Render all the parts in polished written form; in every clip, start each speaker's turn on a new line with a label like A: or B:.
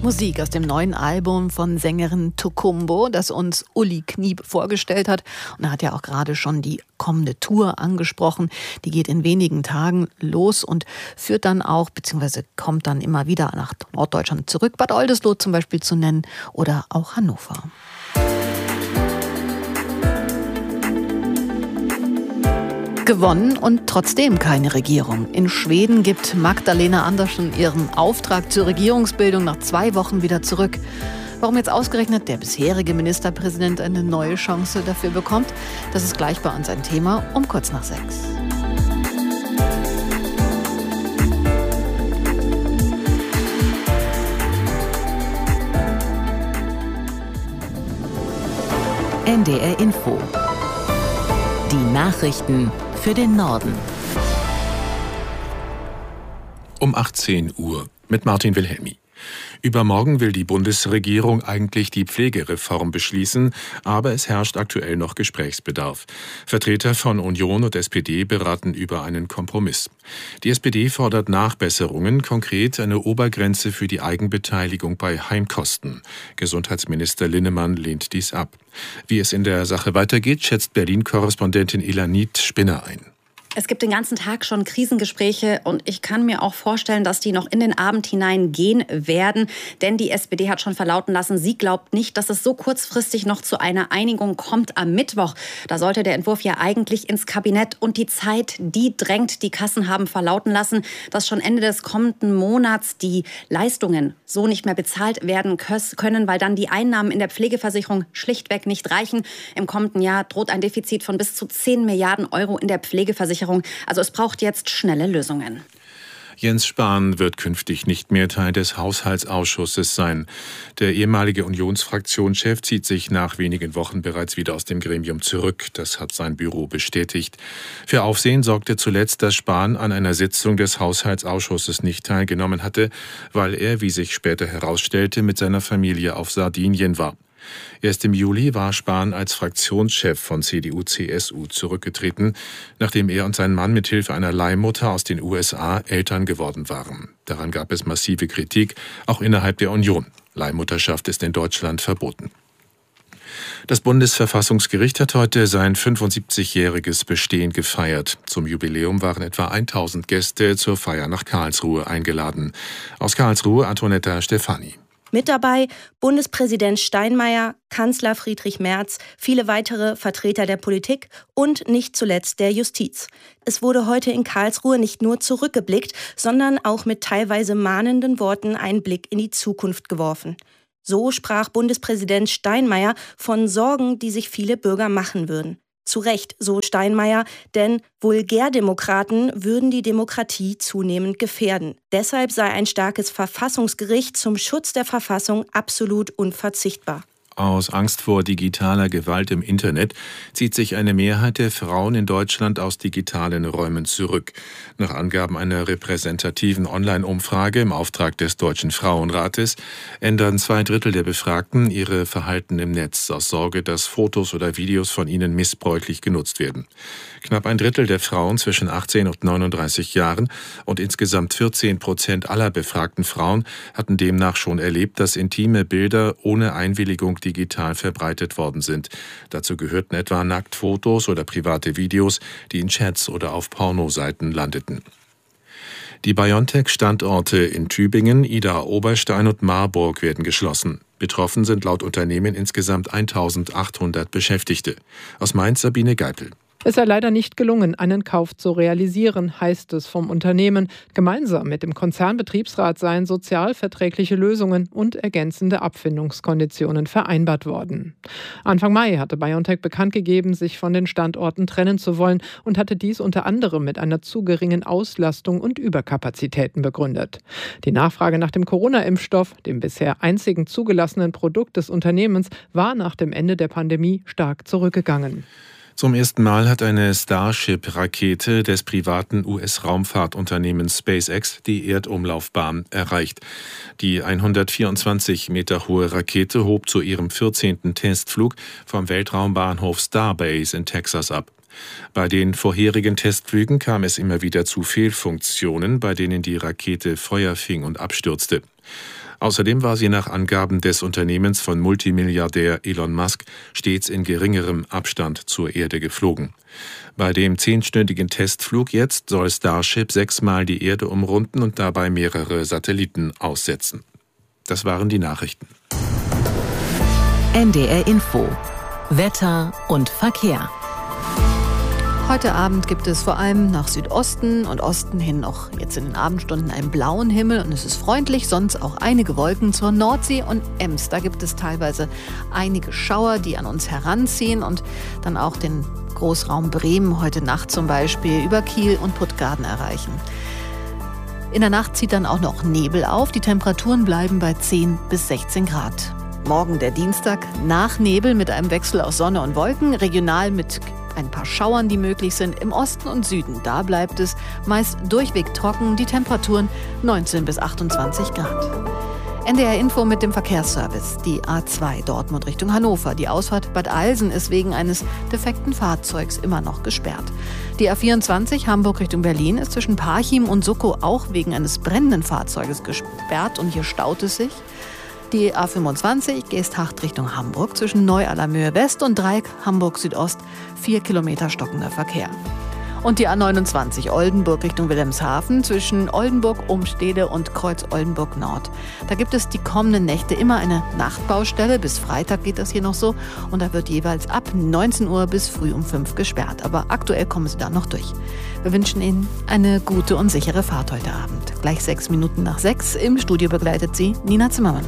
A: Musik aus dem neuen Album von Sängerin Tokumbo, das uns Uli Kniep vorgestellt hat. Und er hat ja auch gerade schon die kommende Tour angesprochen. Die geht in wenigen Tagen los und führt dann auch, beziehungsweise kommt dann immer wieder nach Norddeutschland zurück. Bad Oldesloe zum Beispiel zu nennen oder auch Hannover. Gewonnen und trotzdem keine Regierung. In Schweden gibt Magdalena Andersson ihren Auftrag zur Regierungsbildung nach 2 Wochen wieder zurück. Warum jetzt ausgerechnet der bisherige Ministerpräsident eine neue Chance dafür bekommt, das ist gleich bei uns ein Thema um kurz nach 6.
B: NDR Info. Die Nachrichten für den Norden.
C: Um 18 Uhr mit Martin Wilhelmi. Übermorgen will die Bundesregierung eigentlich die Pflegereform beschließen, aber es herrscht aktuell noch Gesprächsbedarf. Vertreter von Union und SPD beraten über einen Kompromiss. Die SPD fordert Nachbesserungen, konkret eine Obergrenze für die Eigenbeteiligung bei Heimkosten. Gesundheitsminister Linnemann lehnt dies ab. Wie es in der Sache weitergeht, schätzt Berlin-Korrespondentin Elanit Spinner ein.
D: Es gibt den ganzen Tag schon Krisengespräche und ich kann mir auch vorstellen, dass die noch in den Abend hinein gehen werden. Denn die SPD hat schon verlauten lassen, sie glaubt nicht, dass es so kurzfristig noch zu einer Einigung kommt am Mittwoch. Da sollte der Entwurf ja eigentlich ins Kabinett und die Zeit, die drängt. Die Kassen haben verlauten lassen, dass schon Ende des kommenden Monats die Leistungen so nicht mehr bezahlt werden können, weil dann die Einnahmen in der Pflegeversicherung schlichtweg nicht reichen. Im kommenden Jahr droht ein Defizit von bis zu 10 Milliarden Euro in der Pflegeversicherung. Also es braucht jetzt schnelle Lösungen.
C: Jens Spahn wird künftig nicht mehr Teil des Haushaltsausschusses sein. Der ehemalige Unionsfraktionschef zieht sich nach wenigen Wochen bereits wieder aus dem Gremium zurück. Das hat sein Büro bestätigt. Für Aufsehen sorgte zuletzt, dass Spahn an einer Sitzung des Haushaltsausschusses nicht teilgenommen hatte, weil er, wie sich später herausstellte, mit seiner Familie auf Sardinien war. Erst im Juli war Spahn als Fraktionschef von CDU/CSU zurückgetreten, nachdem er und sein Mann mit Hilfe einer Leihmutter aus den USA Eltern geworden waren. Daran gab es massive Kritik, auch innerhalb der Union. Leihmutterschaft ist in Deutschland verboten. Das Bundesverfassungsgericht hat heute sein 75-jähriges Bestehen gefeiert. Zum Jubiläum waren etwa 1000 Gäste zur Feier nach Karlsruhe eingeladen. Aus Karlsruhe Antonetta Stefani.
E: Mit dabei Bundespräsident Steinmeier, Kanzler Friedrich Merz, viele weitere Vertreter der Politik und nicht zuletzt der Justiz. Es wurde heute in Karlsruhe nicht nur zurückgeblickt, sondern auch mit teilweise mahnenden Worten einen Blick in die Zukunft geworfen. So sprach Bundespräsident Steinmeier von Sorgen, die sich viele Bürger machen würden. Zu Recht, so Steinmeier, denn Vulgärdemokraten würden die Demokratie zunehmend gefährden. Deshalb sei ein starkes Verfassungsgericht zum Schutz der Verfassung absolut unverzichtbar.
C: Aus Angst vor digitaler Gewalt im Internet zieht sich eine Mehrheit der Frauen in Deutschland aus digitalen Räumen zurück. Nach Angaben einer repräsentativen Online-Umfrage im Auftrag des Deutschen Frauenrates ändern 2/3 der Befragten ihre Verhalten im Netz aus Sorge, dass Fotos oder Videos von ihnen missbräuchlich genutzt werden. Knapp 1/3 der Frauen zwischen 18 und 39 Jahren und insgesamt 14% aller befragten Frauen hatten demnach schon erlebt, dass intime Bilder ohne Einwilligung digital verbreitet worden sind. Dazu gehörten etwa Nacktfotos oder private Videos, die in Chats oder auf Pornoseiten landeten. Die BioNTech-Standorte in Tübingen, Idar-Oberstein und Marburg werden geschlossen. Betroffen sind laut Unternehmen insgesamt 1800 Beschäftigte. Aus Mainz Sabine Geipel.
F: Es sei leider nicht gelungen, einen Kauf zu realisieren, heißt es vom Unternehmen. Gemeinsam mit dem Konzernbetriebsrat seien sozialverträgliche Lösungen und ergänzende Abfindungskonditionen vereinbart worden. Anfang Mai hatte BioNTech bekannt gegeben, sich von den Standorten trennen zu wollen und hatte dies unter anderem mit einer zu geringen Auslastung und Überkapazitäten begründet. Die Nachfrage nach dem Corona-Impfstoff, dem bisher einzigen zugelassenen Produkt des Unternehmens, war nach dem Ende der Pandemie stark zurückgegangen.
C: Zum ersten Mal hat eine Starship-Rakete des privaten US-Raumfahrtunternehmens SpaceX die Erdumlaufbahn erreicht. Die 124 Meter hohe Rakete hob zu ihrem 14. Testflug vom Weltraumbahnhof Starbase in Texas ab. Bei den vorherigen Testflügen kam es immer wieder zu Fehlfunktionen, bei denen die Rakete Feuer fing und abstürzte. Außerdem war sie nach Angaben des Unternehmens von Multimilliardär Elon Musk stets in geringerem Abstand zur Erde geflogen. Bei dem 10-stündigen Testflug jetzt soll Starship 6-mal die Erde umrunden und dabei mehrere Satelliten aussetzen. Das waren die Nachrichten.
B: NDR Info. Wetter und Verkehr.
A: Heute Abend gibt es vor allem nach Südosten und Osten hin auch jetzt in den Abendstunden einen blauen Himmel und es ist freundlich, sonst auch einige Wolken zur Nordsee und Ems. Da gibt es teilweise einige Schauer, die an uns heranziehen und dann auch den Großraum Bremen heute Nacht zum Beispiel über Kiel und Puttgarden erreichen. In der Nacht zieht dann auch noch Nebel auf. Die Temperaturen bleiben bei 10 bis 16 Grad. Morgen der Dienstag nach Nebel mit einem Wechsel aus Sonne und Wolken, regional mit ein paar Schauern, die möglich sind. Im Osten und Süden, da bleibt es meist durchweg trocken, die Temperaturen 19 bis 28 Grad. NDR Info mit dem Verkehrsservice. Die A2 Dortmund Richtung Hannover. Die Ausfahrt Bad Alsen ist wegen eines defekten Fahrzeugs immer noch gesperrt. Die A24 Hamburg Richtung Berlin ist zwischen Parchim und Suckow auch wegen eines brennenden Fahrzeuges gesperrt und hier staut es sich. Die A25 Geesthacht Richtung Hamburg zwischen Neu-Allermöhe West und Dreieck Hamburg Südost 4 Kilometer stockender Verkehr. Und die A29 Oldenburg Richtung Wilhelmshaven zwischen Oldenburg, Umstede und Kreuz Oldenburg Nord. Da gibt es die kommenden Nächte immer eine Nachtbaustelle. Bis Freitag geht das hier noch so. Und da wird jeweils ab 19 Uhr bis früh um 5 gesperrt. Aber aktuell kommen sie da noch durch. Wir wünschen Ihnen eine gute und sichere Fahrt heute Abend. Gleich 6 Minuten nach 6. Im Studio begleitet Sie Nina Zimmermann.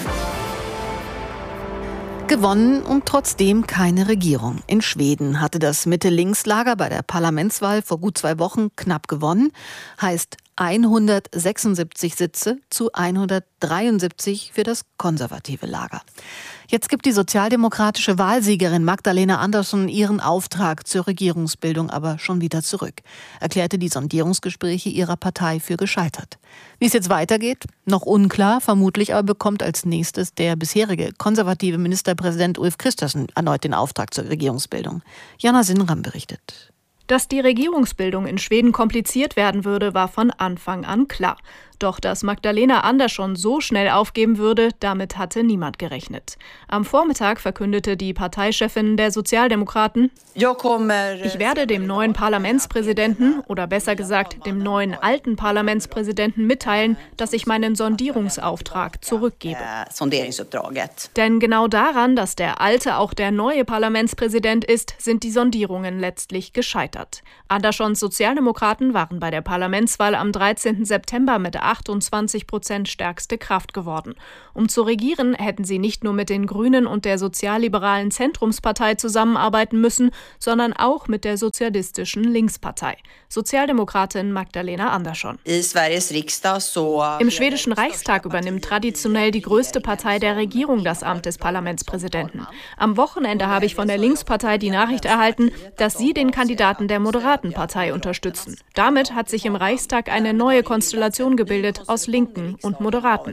A: Gewonnen und trotzdem keine Regierung. In Schweden hatte das Mitte-Links-Lager bei der Parlamentswahl vor gut 2 Wochen knapp gewonnen. Heißt 176 Sitze zu 173 für das konservative Lager. Jetzt gibt die sozialdemokratische Wahlsiegerin Magdalena Andersson ihren Auftrag zur Regierungsbildung aber schon wieder zurück. Erklärte die Sondierungsgespräche ihrer Partei für gescheitert. Wie es jetzt weitergeht, noch unklar, vermutlich aber bekommt als nächstes der bisherige konservative Ministerpräsident Ulf Kristersson erneut den Auftrag zur Regierungsbildung. Jana Sinnram berichtet.
G: Dass die Regierungsbildung in Schweden kompliziert werden würde, war von Anfang an klar. Doch dass Magdalena Andersson so schnell aufgeben würde, damit hatte niemand gerechnet. Am Vormittag verkündete die Parteichefin der Sozialdemokraten: Ich werde dem neuen Parlamentspräsidenten, oder besser gesagt dem neuen alten Parlamentspräsidenten mitteilen, dass ich meinen Sondierungsauftrag zurückgebe. Denn genau daran, dass der alte auch der neue Parlamentspräsident ist, sind die Sondierungen letztlich gescheitert. Anderssons Sozialdemokraten waren bei der Parlamentswahl am 13. September mit 28% stärkste Kraft geworden. Um zu regieren, hätten sie nicht nur mit den Grünen und der sozialliberalen Zentrumspartei zusammenarbeiten müssen, sondern auch mit der sozialistischen Linkspartei. Sozialdemokratin Magdalena Andersson. Im schwedischen Reichstag übernimmt traditionell die größte Partei der Regierung das Amt des Parlamentspräsidenten. Am Wochenende habe ich von der Linkspartei die Nachricht erhalten, dass sie den Kandidaten der Moderatenpartei unterstützen. Damit hat sich im Reichstag eine neue Konstellation gebildet aus Linken und Moderaten.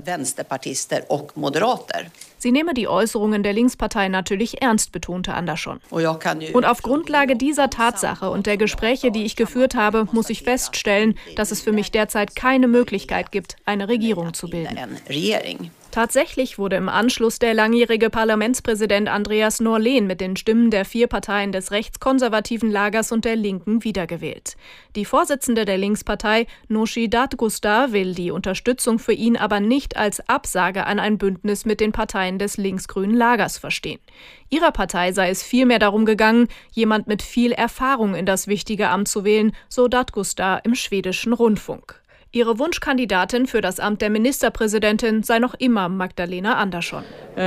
G: Sie nehme die Äußerungen der Linkspartei natürlich ernst, betonte Andersson. Und auf Grundlage dieser Tatsache und der Gespräche, die ich geführt habe, muss ich feststellen, dass es für mich derzeit keine Möglichkeit gibt, eine Regierung zu bilden. Tatsächlich wurde im Anschluss der langjährige Parlamentspräsident Andreas Norlén mit den Stimmen der 4 Parteien des rechtskonservativen Lagers und der Linken wiedergewählt. Die Vorsitzende der Linkspartei, Nooshi Dadgostar, will die Unterstützung für ihn aber nicht als Absage an ein Bündnis mit den Parteien des linksgrünen Lagers verstehen. Ihrer Partei sei es vielmehr darum gegangen, jemand mit viel Erfahrung in das wichtige Amt zu wählen, so Dadgostar im schwedischen Rundfunk. Ihre Wunschkandidatin für das Amt der Ministerpräsidentin sei noch immer Magdalena Andersson.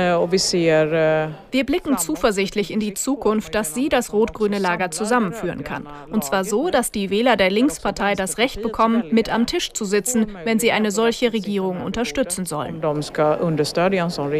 G: Wir blicken zuversichtlich in die Zukunft, dass sie das rot-grüne Lager zusammenführen kann. Und zwar so, dass die Wähler der Linkspartei das Recht bekommen, mit am Tisch zu sitzen, wenn sie eine solche Regierung unterstützen sollen.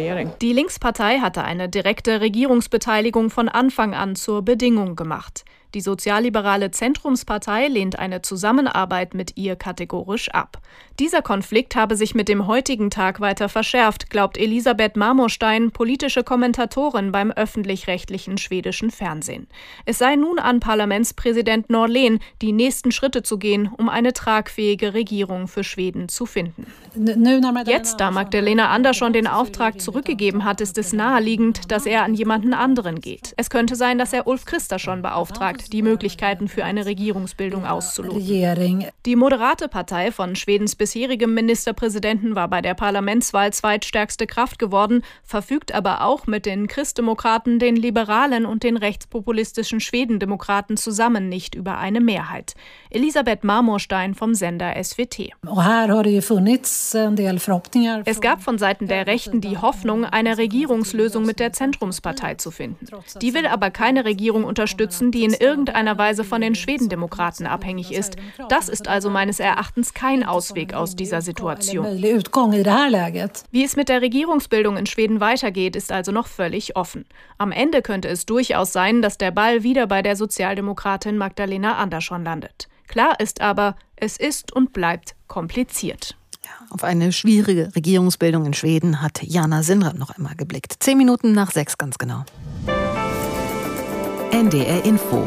G: Die Linkspartei hatte eine direkte Regierungsbeteiligung von Anfang an zur Bedingung gemacht. Die sozialliberale Zentrumspartei lehnt eine Zusammenarbeit mit ihr kategorisch ab. Dieser Konflikt habe sich mit dem heutigen Tag weiter verschärft, glaubt Elisabeth Marmorstein, politische Kommentatorin beim öffentlich-rechtlichen schwedischen Fernsehen. Es sei nun an Parlamentspräsident Norlén, die nächsten Schritte zu gehen, um eine tragfähige Regierung für Schweden zu finden. Jetzt, da Magdalena Andersson den Auftrag zurückgegeben hat, ist es naheliegend, dass er an jemanden anderen geht. Es könnte sein, dass er Ulf Kristersson beauftragt, die Möglichkeiten für eine Regierungsbildung auszuloten. Die moderate Partei von Schwedens bisherigem Ministerpräsidenten war bei der Parlamentswahl zweitstärkste Kraft geworden, verfügt aber auch mit den Christdemokraten, den Liberalen und den rechtspopulistischen Schwedendemokraten zusammen nicht über eine Mehrheit. Elisabeth Marmorstein vom Sender SWT. Es gab von Seiten der Rechten die Hoffnung, eine Regierungslösung mit der Zentrumspartei zu finden. Die will aber keine Regierung unterstützen, die in irgendeiner Weise von den Schwedendemokraten abhängig ist. Das ist also meines Erachtens kein Ausweg aus dieser Situation. Wie es mit der Regierungsbildung in Schweden weitergeht, ist also noch völlig offen. Am Ende könnte es durchaus sein, dass der Ball wieder bei der Sozialdemokratin Magdalena Andersson landet. Klar ist aber, es ist und bleibt kompliziert.
A: Auf eine schwierige Regierungsbildung in Schweden hat Jana Sinra noch einmal geblickt. 10 Minuten nach 6 ganz genau.
B: NDR Info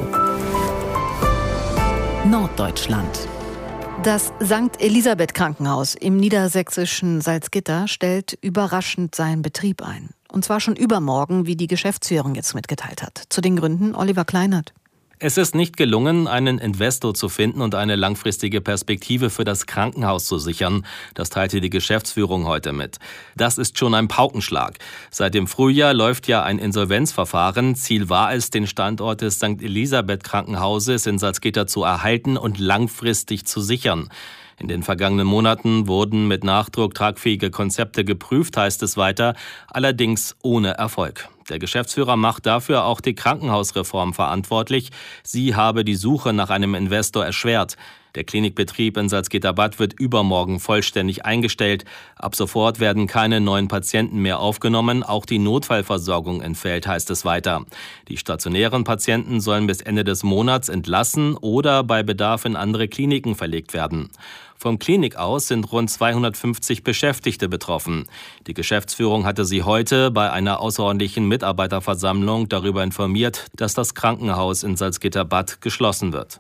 B: Norddeutschland.
A: Das St. Elisabeth Krankenhaus im niedersächsischen Salzgitter stellt überraschend seinen Betrieb ein. Und zwar schon übermorgen, wie die Geschäftsführung jetzt mitgeteilt hat. Zu den Gründen Oliver Kleinert.
H: Es ist nicht gelungen, einen Investor zu finden und eine langfristige Perspektive für das Krankenhaus zu sichern. Das teilte die Geschäftsführung heute mit. Das ist schon ein Paukenschlag. Seit dem Frühjahr läuft ja ein Insolvenzverfahren. Ziel war es, den Standort des St. Elisabeth Krankenhauses in Salzgitter zu erhalten und langfristig zu sichern. In den vergangenen Monaten wurden mit Nachdruck tragfähige Konzepte geprüft, heißt es weiter, allerdings ohne Erfolg. Der Geschäftsführer macht dafür auch die Krankenhausreform verantwortlich. Sie habe die Suche nach einem Investor erschwert. Der Klinikbetrieb in Salzgitter-Bad wird übermorgen vollständig eingestellt. Ab sofort werden keine neuen Patienten mehr aufgenommen. Auch die Notfallversorgung entfällt, heißt es weiter. Die stationären Patienten sollen bis Ende des Monats entlassen oder bei Bedarf in andere Kliniken verlegt werden. Vom Klinik aus sind rund 250 Beschäftigte betroffen. Die Geschäftsführung hatte sie heute bei einer außerordentlichen Mitarbeiterversammlung darüber informiert, dass das Krankenhaus in Salzgitter-Bad geschlossen wird.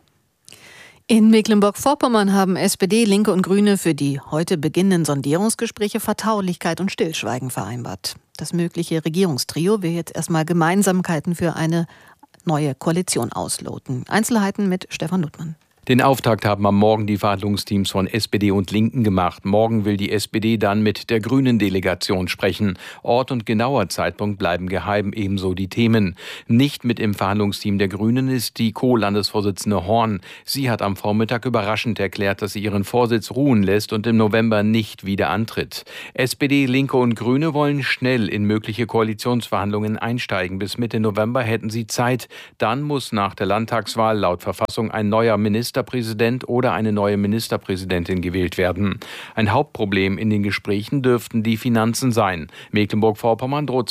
A: In Mecklenburg-Vorpommern haben SPD, Linke und Grüne für die heute beginnenden Sondierungsgespräche Vertraulichkeit und Stillschweigen vereinbart. Das mögliche Regierungstrio will jetzt erstmal Gemeinsamkeiten für eine neue Koalition ausloten. Einzelheiten mit Stefan Luttmann.
I: Den Auftakt haben am Morgen die Verhandlungsteams von SPD und Linken gemacht. Morgen will die SPD dann mit der grünen Delegation sprechen. Ort und genauer Zeitpunkt bleiben geheim, ebenso die Themen. Nicht mit im Verhandlungsteam der Grünen ist die Co-Landesvorsitzende Horn. Sie hat am Vormittag überraschend erklärt, dass sie ihren Vorsitz ruhen lässt und im November nicht wieder antritt. SPD, Linke und Grüne wollen schnell in mögliche Koalitionsverhandlungen einsteigen. Bis Mitte November hätten sie Zeit. Dann muss nach der Landtagswahl laut Verfassung ein neuer Ministerpräsident oder eine neue Ministerpräsidentin gewählt werden. Ein Hauptproblem in den Gesprächen dürften die Finanzen sein. Mecklenburg-Vorpommern droht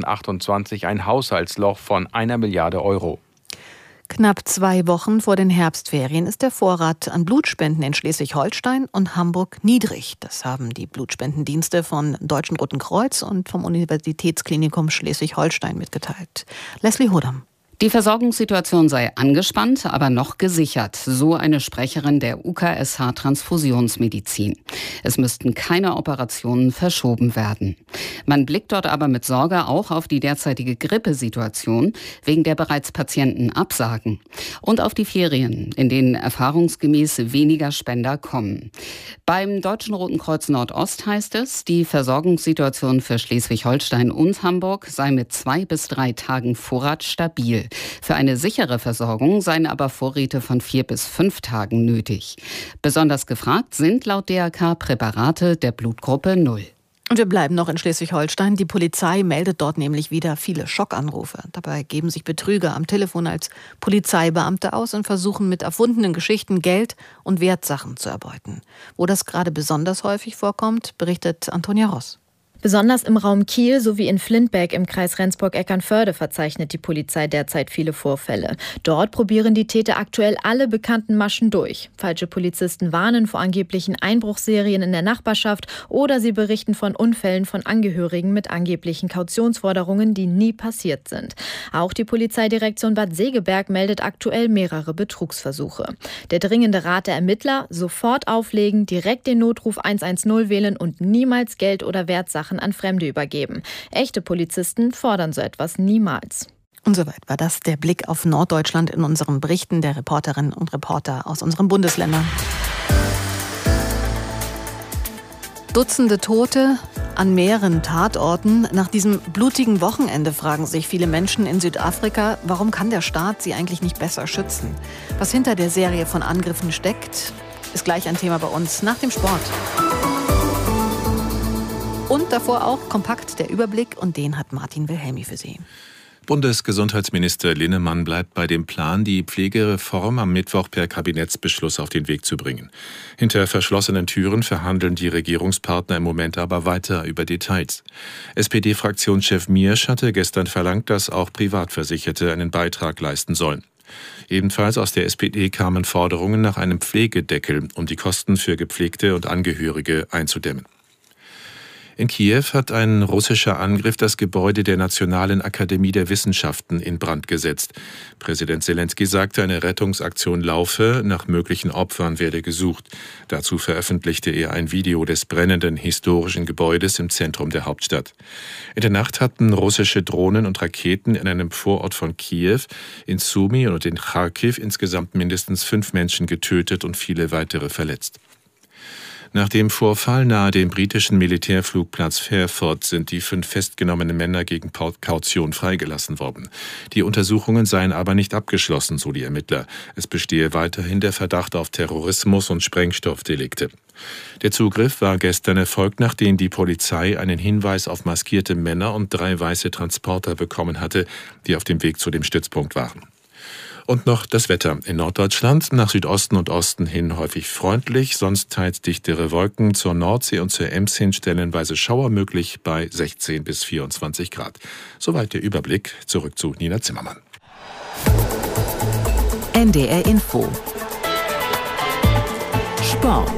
I: 2028 ein Haushaltsloch von 1 Milliarde Euro.
A: Knapp 2 Wochen vor den Herbstferien ist der Vorrat an Blutspenden in Schleswig-Holstein und Hamburg niedrig. Das haben die Blutspendendienste vom Deutschen Roten Kreuz und vom Universitätsklinikum Schleswig-Holstein mitgeteilt. Leslie Hodam.
J: Die Versorgungssituation sei angespannt, aber noch gesichert, so eine Sprecherin der UKSH Transfusionsmedizin. Es müssten keine Operationen verschoben werden. Man blickt dort aber mit Sorge auch auf die derzeitige Grippesituation, wegen der bereits Patienten absagen. Und auf die Ferien, in denen erfahrungsgemäß weniger Spender kommen. Beim Deutschen Roten Kreuz Nordost heißt es, die Versorgungssituation für Schleswig-Holstein und Hamburg sei mit 2 bis 3 Tagen Vorrat stabil. Für eine sichere Versorgung seien aber Vorräte von 4 bis 5 Tagen nötig. Besonders gefragt sind laut DRK Präparate der Blutgruppe 0.
A: Und wir bleiben noch in Schleswig-Holstein. Die Polizei meldet dort nämlich wieder viele Schockanrufe. Dabei geben sich Betrüger am Telefon als Polizeibeamte aus und versuchen mit erfundenen Geschichten Geld und Wertsachen zu erbeuten. Wo das gerade besonders häufig vorkommt, berichtet Antonia Ross.
K: Besonders im Raum Kiel sowie in Flintberg im Kreis Rendsburg-Eckernförde verzeichnet die Polizei derzeit viele Vorfälle. Dort probieren die Täter aktuell alle bekannten Maschen durch. Falsche Polizisten warnen vor angeblichen Einbruchsserien in der Nachbarschaft oder sie berichten von Unfällen von Angehörigen mit angeblichen Kautionsforderungen, die nie passiert sind. Auch die Polizeidirektion Bad Segeberg meldet aktuell mehrere Betrugsversuche. Der dringende Rat der Ermittler: sofort auflegen, direkt den Notruf 110 wählen und niemals Geld oder Wertsachen an Fremde übergeben. Echte Polizisten fordern so etwas niemals.
A: Und soweit war das der Blick auf Norddeutschland in unseren Berichten der Reporterinnen und Reporter aus unseren Bundesländern. Dutzende Tote an mehreren Tatorten. Nach diesem blutigen Wochenende fragen sich viele Menschen in Südafrika, warum kann der Staat sie eigentlich nicht besser schützen? Was hinter der Serie von Angriffen steckt, ist gleich ein Thema bei uns nach dem Sport. Und davor auch kompakt der Überblick, und den hat Martin Wilhelmi für Sie.
C: Bundesgesundheitsminister Linnemann bleibt bei dem Plan, die Pflegereform am Mittwoch per Kabinettsbeschluss auf den Weg zu bringen. Hinter verschlossenen Türen verhandeln die Regierungspartner im Moment aber weiter über Details. SPD-Fraktionschef Miersch hatte gestern verlangt, dass auch Privatversicherte einen Beitrag leisten sollen. Ebenfalls aus der SPD kamen Forderungen nach einem Pflegedeckel, um die Kosten für Gepflegte und Angehörige einzudämmen. In Kiew hat ein russischer Angriff das Gebäude der Nationalen Akademie der Wissenschaften in Brand gesetzt. Präsident Selenskyj sagte, eine Rettungsaktion laufe, nach möglichen Opfern werde gesucht. Dazu veröffentlichte er ein Video des brennenden historischen Gebäudes im Zentrum der Hauptstadt. In der Nacht hatten russische Drohnen und Raketen in einem Vorort von Kiew, in Sumy und in Charkiw insgesamt mindestens 5 Menschen getötet und viele weitere verletzt. Nach dem Vorfall nahe dem britischen Militärflugplatz Fairford sind die 5 festgenommenen Männer gegen Kaution freigelassen worden. Die Untersuchungen seien aber nicht abgeschlossen, so die Ermittler. Es bestehe weiterhin der Verdacht auf Terrorismus und Sprengstoffdelikte. Der Zugriff war gestern erfolgt, nachdem die Polizei einen Hinweis auf maskierte Männer und 3 weiße Transporter bekommen hatte, die auf dem Weg zu dem Stützpunkt waren. Und noch das Wetter. In Norddeutschland nach Südosten und Osten hin häufig freundlich, sonst teils dichtere Wolken, zur Nordsee und zur Ems hin stellenweise Schauer möglich bei 16 bis 24 Grad. Soweit der Überblick. Zurück zu Nina Zimmermann.
B: NDR Info. Sport.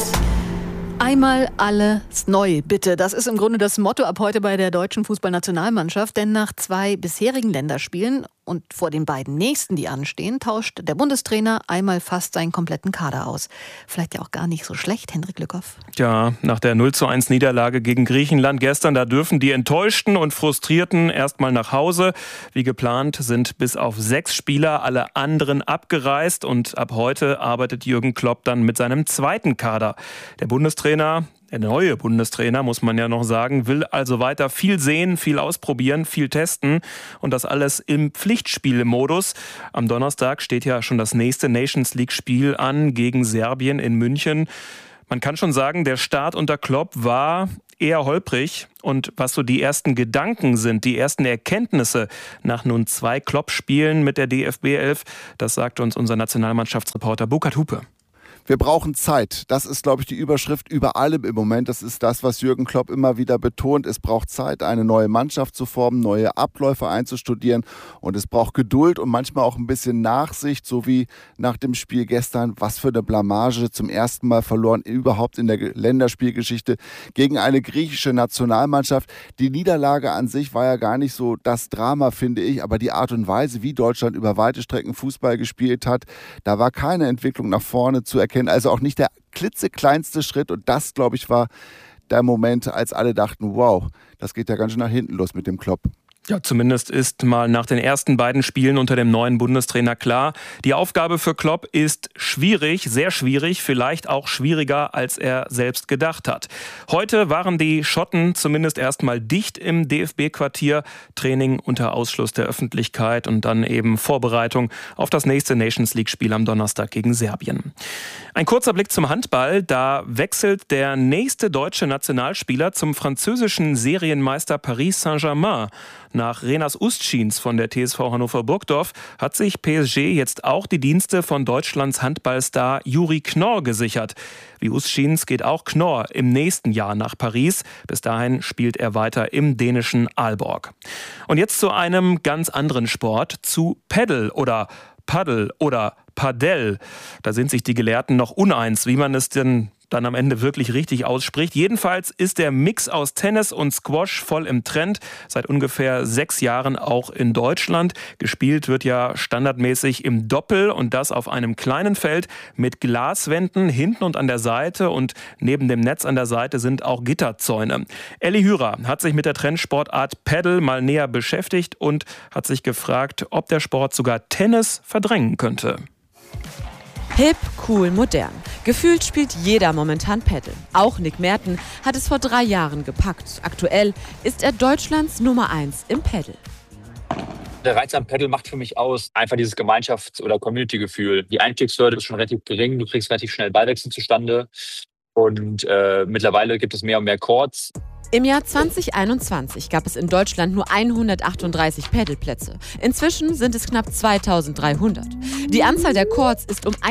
A: Einmal alles neu, bitte. Das ist im Grunde das Motto ab heute bei der deutschen Fußballnationalmannschaft. Denn nach 2 bisherigen Länderspielen und vor den beiden nächsten, die anstehen, tauscht der Bundestrainer einmal fast seinen kompletten Kader aus. Vielleicht ja auch gar nicht so schlecht, Hendrik Lückhoff.
L: Ja, nach der 0:1 Niederlage gegen Griechenland gestern, da dürfen die Enttäuschten und Frustrierten erstmal nach Hause. Wie geplant sind bis auf 6 Spieler alle anderen abgereist. Und ab heute arbeitet Jürgen Klopp dann mit seinem zweiten Kader. Der Bundestrainer, der neue Bundestrainer, muss man ja noch sagen, will also weiter viel sehen, viel ausprobieren, viel testen und das alles im Pflichtspielmodus. Am Donnerstag steht ja schon das nächste Nations-League-Spiel an gegen Serbien in München. Man kann schon sagen, der Start unter Klopp war eher holprig. Und was so die ersten Gedanken sind, die ersten Erkenntnisse nach nun 2 Klopp-Spielen mit der DFB 11, das sagt uns unser Nationalmannschaftsreporter Burkhard Hupe.
M: Wir brauchen Zeit. Das ist, glaube ich, die Überschrift über allem im Moment. Das ist das, was Jürgen Klopp immer wieder betont. Es braucht Zeit, eine neue Mannschaft zu formen, neue Abläufe einzustudieren. Und es braucht Geduld und manchmal auch ein bisschen Nachsicht, so wie nach dem Spiel gestern. Was für eine Blamage, zum ersten Mal verloren überhaupt in der Länderspielgeschichte gegen eine griechische Nationalmannschaft. Die Niederlage an sich war ja gar nicht so das Drama, finde ich. Aber die Art und Weise, wie Deutschland über weite Strecken Fußball gespielt hat, da war keine Entwicklung nach vorne zu erkennen. Also auch nicht der klitzekleinste Schritt. Und das, glaube ich, war der Moment, als alle dachten, wow, das geht ja ganz schön nach hinten los mit dem Klopp.
L: Ja, zumindest ist mal nach den ersten beiden Spielen unter dem neuen Bundestrainer klar, die Aufgabe für Klopp ist schwierig, sehr schwierig, vielleicht auch schwieriger, als er selbst gedacht hat. Heute waren die Schotten zumindest erstmal dicht im DFB-Quartier, Training unter Ausschluss der Öffentlichkeit und dann eben Vorbereitung auf das nächste Nations-League-Spiel am Donnerstag gegen Serbien. Ein kurzer Blick zum Handball, da wechselt der nächste deutsche Nationalspieler zum französischen Serienmeister Paris Saint-Germain. Nach Renas Ustschins von der TSV Hannover Burgdorf hat sich PSG jetzt auch die Dienste von Deutschlands Handballstar Juri Knorr gesichert. Wie Ustschins geht auch Knorr im nächsten Jahr nach Paris. Bis dahin spielt er weiter im dänischen Aalborg. Und jetzt zu einem ganz anderen Sport, zu Paddle oder Paddel oder Padel. Da sind sich die Gelehrten noch uneins, wie man es denn dann am Ende wirklich richtig ausspricht. Jedenfalls ist der Mix aus Tennis und Squash voll im Trend. Seit ungefähr 6 Jahren auch in Deutschland. Gespielt wird ja standardmäßig im Doppel und das auf einem kleinen Feld mit Glaswänden hinten und an der Seite. Und neben dem Netz an der Seite sind auch Gitterzäune. Elli Hürer hat sich mit der Trendsportart Paddle mal näher beschäftigt und hat sich gefragt, ob der Sport sogar Tennis verdrängen könnte.
N: Hip, cool, modern. Gefühlt spielt jeder momentan Paddle. Auch Nick Merten hat es vor 3 Jahren gepackt. Aktuell ist er Deutschlands Nummer 1 im Paddle.
O: Der Reiz am Paddle macht für mich aus einfach dieses Gemeinschafts- oder Community-Gefühl. Die Einstiegshürde ist schon relativ gering, du kriegst relativ schnell Ballwechsel zustande und mittlerweile gibt es mehr und mehr Courts.
N: Im Jahr 2021 gab es in Deutschland nur 138 Paddleplätze. Inzwischen sind es knapp 2300. Die Anzahl der Courts ist um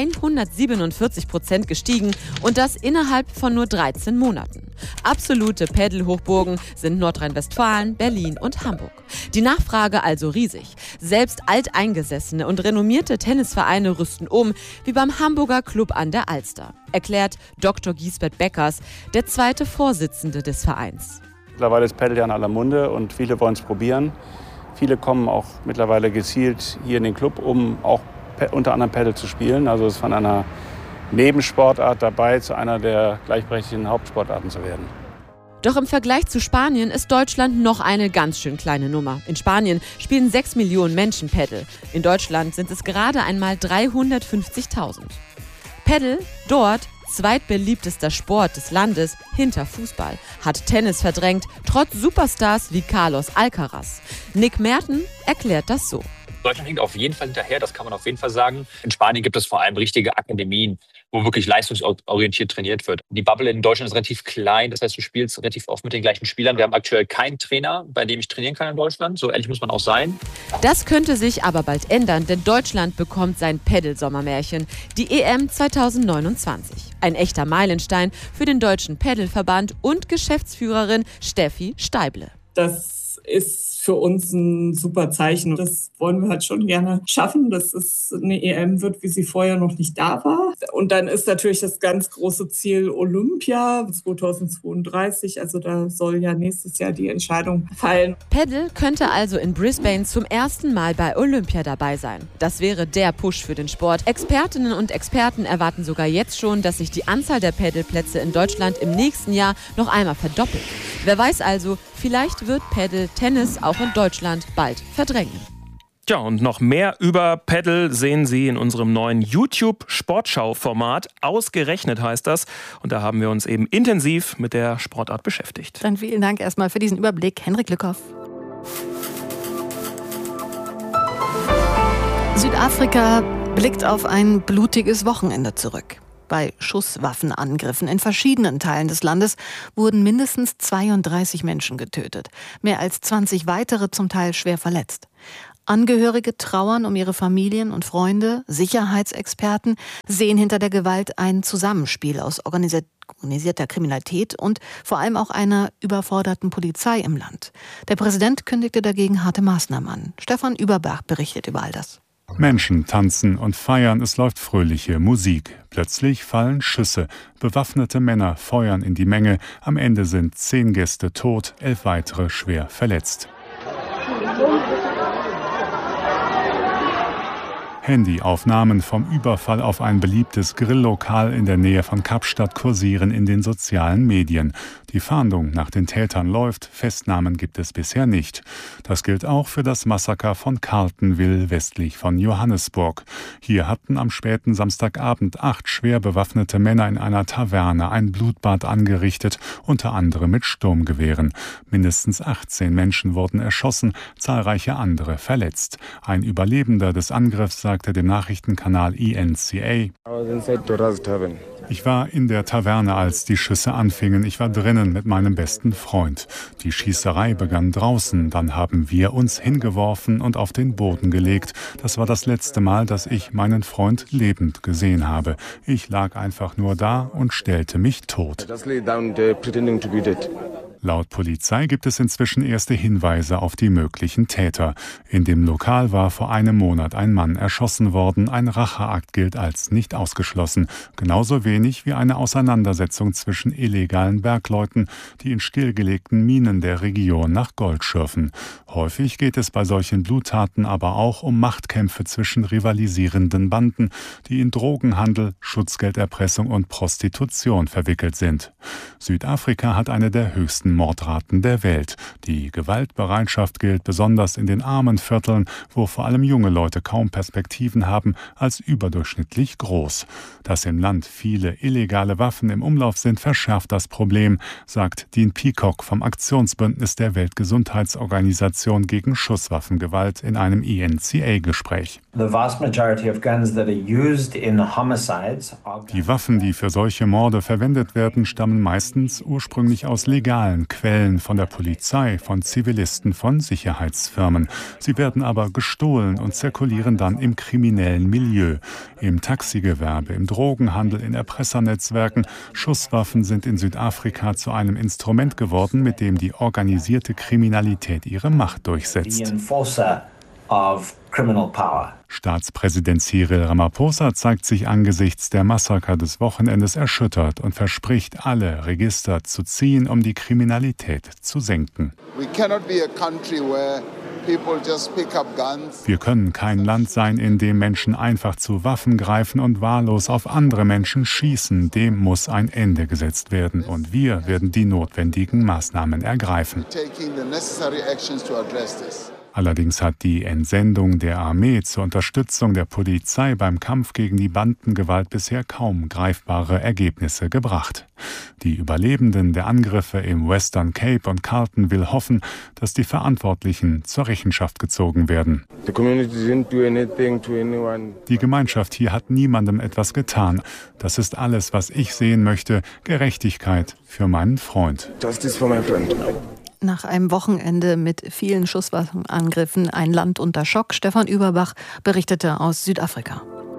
N: 147% gestiegen und das innerhalb von nur 13 Monaten. Absolute Paddle-Hochburgen sind Nordrhein-Westfalen, Berlin und Hamburg. Die Nachfrage also riesig. Selbst alteingesessene und renommierte Tennisvereine rüsten um, wie beim Hamburger Club an der Alster, erklärt Dr. Giesbert Beckers, der zweite Vorsitzende des Vereins.
P: Mittlerweile ist Paddle ja in aller Munde und viele wollen es probieren. Viele kommen auch mittlerweile gezielt hier in den Club, um auch unter anderem Paddle zu spielen. Also es ist von einer Nebensportart dabei, zu einer der gleichberechtigten Hauptsportarten zu werden.
N: Doch im Vergleich zu Spanien ist Deutschland noch eine ganz schön kleine Nummer. In Spanien spielen 6 Millionen Menschen Paddle. In Deutschland sind es gerade einmal 350.000. Paddle, dort zweitbeliebtester Sport des Landes hinter Fußball, hat Tennis verdrängt, trotz Superstars wie Carlos Alcaraz. Nick Merten erklärt das so.
O: Deutschland hinkt auf jeden Fall hinterher, das kann man auf jeden Fall sagen. In Spanien gibt es vor allem richtige Akademien, wo wirklich leistungsorientiert trainiert wird. Die Bubble in Deutschland ist relativ klein, das heißt, du spielst relativ oft mit den gleichen Spielern. Wir haben aktuell keinen Trainer, bei dem ich trainieren kann in Deutschland. So ehrlich muss man auch sein.
N: Das könnte sich aber bald ändern, denn Deutschland bekommt sein Paddle-Sommermärchen, die EM 2029. Ein echter Meilenstein für den Deutschen Paddle-Verband und Geschäftsführerin Steffi Steible.
Q: Das ist für uns ein super Zeichen. Das wollen wir halt schon gerne schaffen, dass es eine EM wird, wie sie vorher noch nicht da war. Und dann ist natürlich das ganz große Ziel Olympia 2032. Also da soll ja nächstes Jahr die Entscheidung fallen.
N: Paddle könnte also in Brisbane zum ersten Mal bei Olympia dabei sein. Das wäre der Push für den Sport. Expertinnen und Experten erwarten sogar jetzt schon, dass sich die Anzahl der Paddleplätze in Deutschland im nächsten Jahr noch einmal verdoppelt. Wer weiß also, vielleicht wird Paddle Tennis auch in Deutschland bald verdrängen.
L: Ja, und noch mehr über Paddle sehen Sie in unserem neuen YouTube-Sportschau-Format. Ausgerechnet heißt das. Und da haben wir uns eben intensiv mit der Sportart beschäftigt.
A: Dann vielen Dank erstmal für diesen Überblick, Henrik Lückhoff. Südafrika blickt auf ein blutiges Wochenende zurück. Bei Schusswaffenangriffen in verschiedenen Teilen des Landes wurden mindestens 32 Menschen getötet. Mehr als 20 weitere zum Teil schwer verletzt. Angehörige trauern um ihre Familien und Freunde. Sicherheitsexperten sehen hinter der Gewalt ein Zusammenspiel aus organisierter Kriminalität und vor allem auch einer überforderten Polizei im Land. Der Präsident kündigte dagegen harte Maßnahmen an. Stefan Überbach berichtet über all das.
R: Menschen tanzen und feiern, es läuft fröhliche Musik. Plötzlich fallen Schüsse. Bewaffnete Männer feuern in die Menge. Am Ende sind 10 Gäste tot, 11 weitere schwer verletzt. Handyaufnahmen vom Überfall auf ein beliebtes Grilllokal in der Nähe von Kapstadt kursieren in den sozialen Medien. Die Fahndung nach den Tätern läuft, Festnahmen gibt es bisher nicht. Das gilt auch für das Massaker von Carltonville westlich von Johannesburg. Hier hatten am späten Samstagabend 8 schwer bewaffnete Männer in einer Taverne ein Blutbad angerichtet, unter anderem mit Sturmgewehren. Mindestens 18 Menschen wurden erschossen, zahlreiche andere verletzt. Ein Überlebender des Angriffs sei sagte dem Nachrichtenkanal ENCA: Ich war in der Taverne, als die Schüsse anfingen. Ich war drinnen mit meinem besten Freund. Die Schießerei begann draußen. Dann haben wir uns hingeworfen und auf den Boden gelegt. Das war das letzte Mal, dass ich meinen Freund lebend gesehen habe. Ich lag einfach nur da und stellte mich tot. Laut Polizei gibt es inzwischen erste Hinweise auf die möglichen Täter. In dem Lokal war vor einem Monat ein Mann erschossen worden. Ein Racheakt gilt als nicht ausgeschlossen. Genauso wenig wie eine Auseinandersetzung zwischen illegalen Bergleuten, die in stillgelegten Minen der Region nach Gold schürfen. Häufig geht es bei solchen Bluttaten aber auch um Machtkämpfe zwischen rivalisierenden Banden, die in Drogenhandel, Schutzgelderpressung und Prostitution verwickelt sind. Südafrika hat eine der höchsten Mordraten der Welt. Die Gewaltbereitschaft gilt besonders in den armen Vierteln, wo vor allem junge Leute kaum Perspektiven haben, als überdurchschnittlich groß. Dass im Land viele illegale Waffen im Umlauf sind, verschärft das Problem, sagt Dean Peacock vom Aktionsbündnis der Weltgesundheitsorganisation gegen Schusswaffengewalt in einem ENCA-Gespräch. Die Waffen, die für solche Morde verwendet werden, stammen meistens ursprünglich aus legalen Quellen, von der Polizei, von Zivilisten, von Sicherheitsfirmen. Sie werden aber gestohlen und zirkulieren dann im kriminellen Milieu, im Taxigewerbe, im Drogenhandel, in Erpressernetzwerken. Schusswaffen sind in Südafrika zu einem Instrument geworden, mit dem die organisierte Kriminalität ihre Macht durchsetzt. Staatspräsident Cyril Ramaphosa zeigt sich angesichts der Massaker des Wochenendes erschüttert und verspricht, alle Register zu ziehen, um die Kriminalität zu senken. Wir können kein Land sein, in dem Menschen einfach zu Waffen greifen und wahllos auf andere Menschen schießen. Dem muss ein Ende gesetzt werden und wir werden die notwendigen Maßnahmen ergreifen. Allerdings hat die Entsendung der Armee zur Unterstützung der Polizei beim Kampf gegen die Bandengewalt bisher kaum greifbare Ergebnisse gebracht. Die Überlebenden der Angriffe im Western Cape und Carltonville hoffen, dass die Verantwortlichen zur Rechenschaft gezogen werden. Die Gemeinschaft hier hat niemandem etwas getan. Das ist alles, was ich sehen möchte. Gerechtigkeit für meinen Freund.
A: Nach einem Wochenende mit vielen Schusswaffenangriffen ein Land unter Schock. Stefan Überbach berichtete aus Südafrika.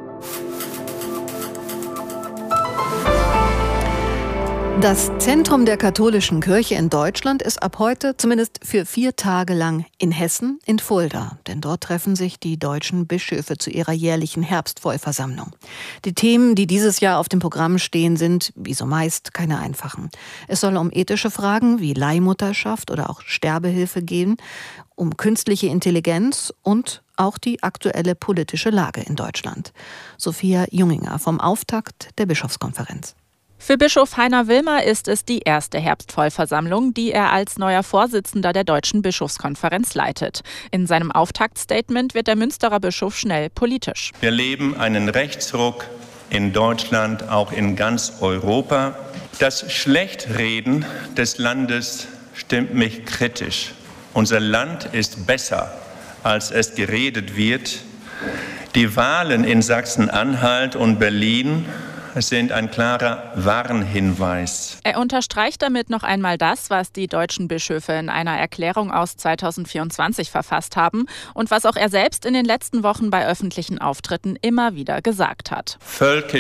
A: Das Zentrum der katholischen Kirche in Deutschland ist ab heute zumindest für 4 Tage lang in Hessen in Fulda. Denn dort treffen sich die deutschen Bischöfe zu ihrer jährlichen Herbstvollversammlung. Die Themen, die dieses Jahr auf dem Programm stehen, sind, wie so meist, keine einfachen. Es soll um ethische Fragen wie Leihmutterschaft oder auch Sterbehilfe gehen, um künstliche Intelligenz und auch die aktuelle politische Lage in Deutschland. Sophia Junginger vom Auftakt der Bischofskonferenz.
S: Für Bischof Heiner Wilmer ist es die erste Herbstvollversammlung, die er als neuer Vorsitzender der Deutschen Bischofskonferenz leitet. In seinem Auftaktstatement wird der Münsterer Bischof schnell politisch.
T: Wir erleben einen Rechtsruck in Deutschland, auch in ganz Europa. Das Schlechtreden des Landes stimmt mich kritisch. Unser Land ist besser, als es geredet wird. Die Wahlen in Sachsen-Anhalt und Berlin sind ein klarer Warnhinweis.
S: Er unterstreicht damit noch einmal das, was die deutschen Bischöfe in einer Erklärung aus 2024 verfasst haben und was auch er selbst in den letzten Wochen bei öffentlichen Auftritten immer wieder gesagt hat.